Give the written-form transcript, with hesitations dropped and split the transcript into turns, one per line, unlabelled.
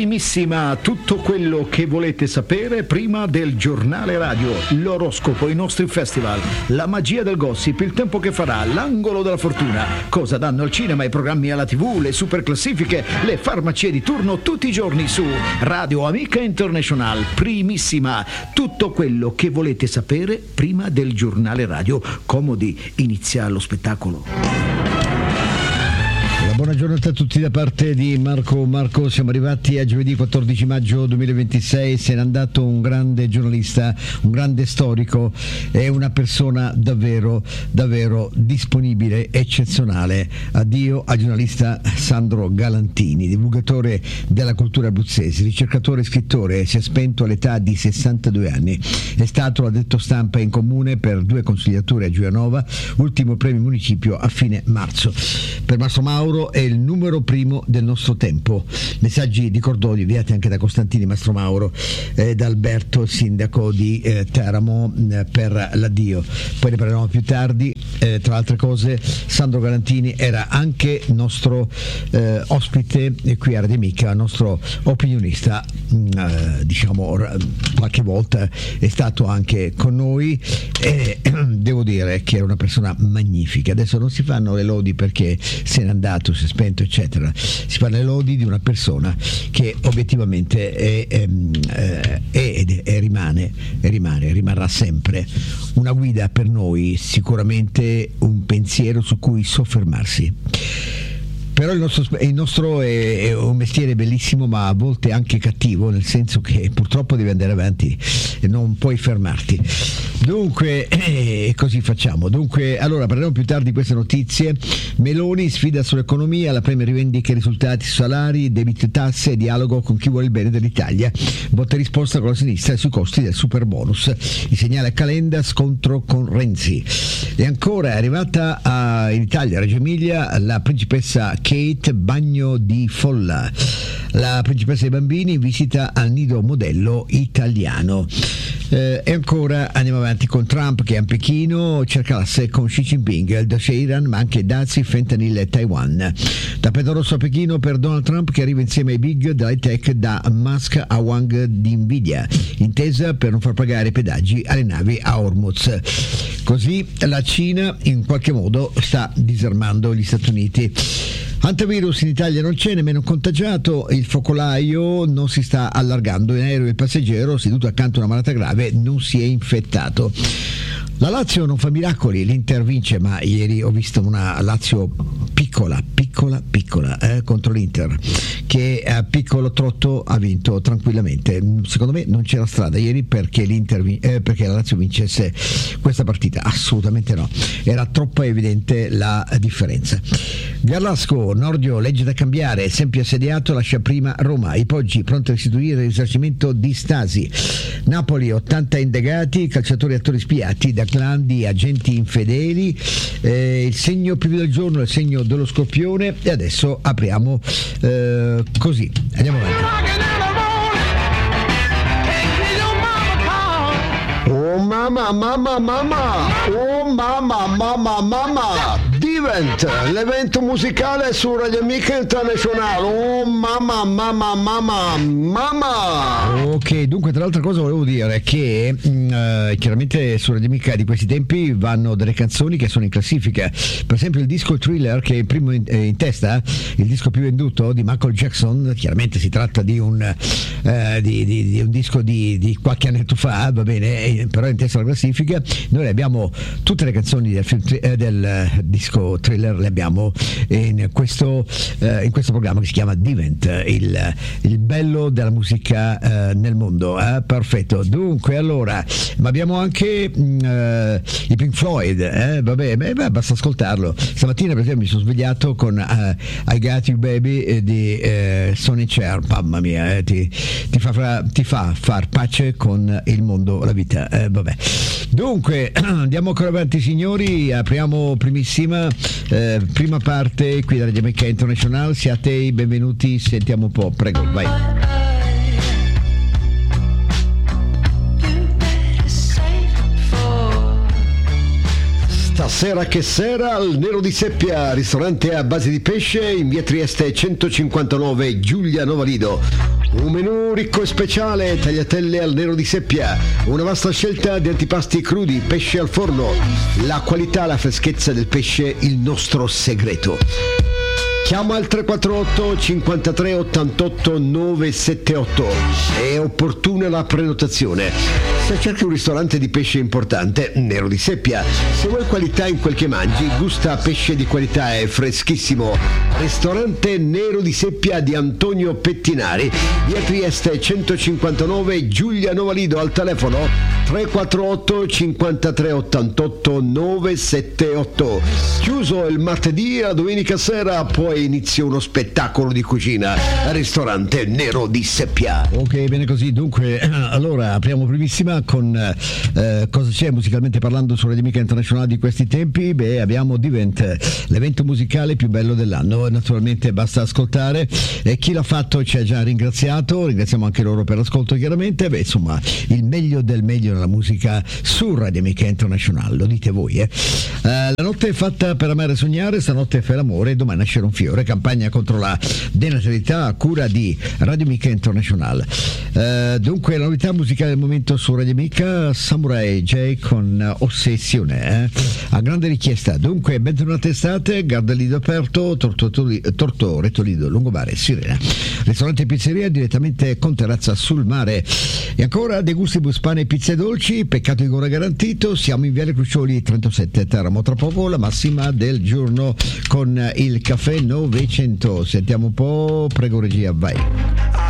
Primissima, tutto quello che volete sapere prima del giornale radio, l'oroscopo, i nostri festival, la magia del gossip, il tempo che farà, l'angolo della fortuna, cosa danno al cinema, i programmi alla TV, le super classifiche, le farmacie di turno tutti i giorni su Radio Amica International. Primissima, tutto quello che volete sapere prima del giornale radio. Comodi, inizia lo spettacolo.
Buona giornata a tutti da parte di Marco. Siamo arrivati a giovedì 14 maggio 2026. Se n'è andato un grande giornalista, un grande storico e una persona davvero disponibile, eccezionale. Addio al giornalista Sandro Galantini, divulgatore della cultura abruzzese, ricercatore e scrittore. Si è spento all'età di 62 anni. È stato addetto stampa in comune per 2 consigliature a Giulianova, ultimo premio municipio a fine marzo. Per Mastro Mauro è il numero primo del nostro tempo. Messaggi di cordoglio inviati anche da Costantini Mastro Mauro e da Alberto, il sindaco di Teramo, per l'addio. Poi ne parleremo più tardi. Tra altre cose, Sandro Galantini era anche nostro ospite qui a Radio Amica, nostro opinionista, diciamo qualche volta è stato anche con noi e devo dire che era una persona magnifica. Adesso non si fanno le lodi perché se n'è andato, si è spento, eccetera. Si fanno le lodi di una persona che obiettivamente rimarrà sempre una guida per noi, sicuramente un pensiero su cui soffermarsi. Però il nostro è un mestiere bellissimo, ma a volte anche cattivo, nel senso che purtroppo devi andare avanti e non puoi fermarti. Dunque, così facciamo. Dunque, allora parleremo più tardi di queste notizie. Meloni sfida sull'economia, la Premier rivendica i risultati su salari, debito e tasse, dialogo con chi vuole il bene dell'Italia, botta e risposta con la sinistra sui costi del super bonus. Il segnale Calenda, scontro con Renzi. E ancora è arrivata in Italia, a Reggio Emilia, la principessa Kate, bagno di folla. La principessa dei bambini visita al nido modello italiano. E ancora andiamo avanti con Trump che è a Pechino, cerca l'asse con Xi Jinping, il dossier Iran, ma anche dazi, fentanyl e Taiwan. Tappeto rosso a Pechino per Donald Trump che arriva insieme ai big dell'high tech, da Musk a Wang di Nvidia, intesa per non far pagare i pedaggi alle navi a Hormuz. Così la Cina in qualche modo sta disarmando gli Stati Uniti. Antivirus in Italia non c'è, nemmeno contagiato, il focolaio non si sta allargando, in aereo il passeggero seduto accanto a una malata grave non si è infettato. La Lazio non fa miracoli, l'Inter vince, ma ieri ho visto una Lazio piccola contro l'Inter, che a piccolo trotto ha vinto tranquillamente. Secondo me non c'era strada ieri perché perché la Lazio vincesse questa partita, assolutamente no, era troppo evidente la differenza. Garlasco, Nordio legge da cambiare, sempre assediato, lascia prima Roma, i Poggi pronti a restituire il risarcimento di Stasi. Napoli 80 indagati, calciatori e attori spiati da clan di agenti infedeli. Il segno più del giorno è il segno dello Scorpione e adesso apriamo così, andiamo avanti.
Oh mamma, oh mamma, Divent, l'evento musicale su Radio Amica International. Oh mamma.
Ok, dunque tra l'altra cosa volevo dire che chiaramente su Radio Amica di questi tempi vanno delle canzoni che sono in classifica. Per esempio il disco Thriller, che è il primo in testa, il disco più venduto di Michael Jackson. Chiaramente si tratta di un disco di qualche annetto fa, va bene, però in testa alla classifica. Noi abbiamo tutte le canzoni del disco Thriller, le abbiamo in questo programma che si chiama Divent, il bello della musica nel mondo. Perfetto. Dunque allora, ma abbiamo anche i Pink Floyd, basta ascoltarlo. Stamattina per esempio mi sono svegliato con I Got You Baby di Sonny Cher. Mamma mia, ti fa far pace con il mondo, la vita. Dunque andiamo ancora avanti signori, apriamo prima parte qui da Radio Amica International. Siate i benvenuti, sentiamo un po', prego, vai.
Stasera che sera al Nero di Seppia, ristorante a base di pesce in via Trieste 159, Giulia Novalido. Un menù ricco e speciale, tagliatelle al Nero di Seppia, una vasta scelta di antipasti crudi, pesce al forno, la qualità, la freschezza del pesce, il nostro segreto. Chiama al 348 53 88 978, è opportuna la prenotazione. Se cerchi un ristorante di pesce importante, Nero di Seppia. Se vuoi qualità in quel che mangi, gusta pesce di qualità e freschissimo. Ristorante Nero di Seppia di Antonio Pettinari, via Trieste 159, Giulia Novalido, al telefono 348 53 88 978. Chiuso il martedì e la domenica sera, poi inizia uno spettacolo di cucina al ristorante Nero di Seppia.
Ok, bene così. Dunque, allora apriamo primissima con cosa c'è musicalmente parlando su Radio Amica Internazionale di questi tempi. Beh, abbiamo Divent, l'evento musicale più bello dell'anno. Naturalmente basta ascoltare, e chi l'ha fatto ci ha già ringraziato, ringraziamo anche loro per l'ascolto chiaramente. Beh, insomma, il meglio del meglio nella musica su Radio Amica Internazionale, lo dite voi, la notte è fatta per amare e sognare, stanotte fai l'amore, domani nascerà un fiore, campagna contro la denatalità a cura di Radio Amica Internazionale. Dunque la novità musicale del momento su Radio Amica, Samurai J con Ossessione, a grande richiesta. Dunque bentornata estate, Gardelido aperto, Torto Retolido, Lungomare, Sirena, ristorante e pizzeria direttamente con terrazza sul mare. E ancora De Gustibus pane e pizze dolci, peccato di gola garantito. Siamo in Viale Crucioli 37 Teramo, tra poco la massima del giorno con il caffè 900. Sentiamo un po', prego regia, vai.